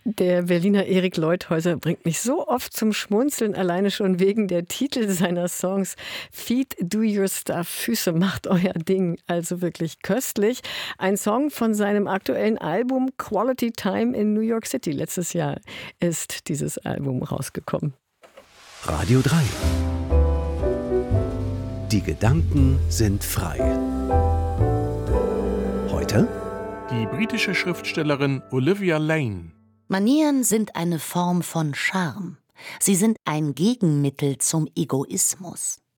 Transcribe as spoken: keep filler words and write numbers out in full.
Der Berliner Erik Leuthäuser bringt mich so oft zum Schmunzeln, alleine schon wegen der Titel seiner Songs. Feet do your stuff, Füße macht euer Ding. Also wirklich köstlich. Ein Song von seinem aktuellen Album Quality Time in New York City. Letztes Jahr ist dieses Album rausgekommen. Radio drei. Die Gedanken sind frei. Heute? Die britische Schriftstellerin Olivia Lane. Manieren sind eine Form von Charme. Sie sind ein Gegenmittel zum Egoismus.